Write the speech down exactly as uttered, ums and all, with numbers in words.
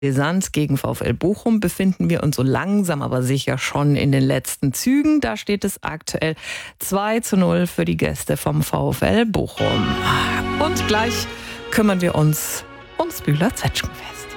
Sand gegen VfL Bochum befinden wir uns so langsam aber sicher schon in den letzten Zügen. Da steht es aktuell zwei zu null für die Gäste vom VfL Bochum. Und gleich kümmern wir uns ums Bühler Zwetschgenfest.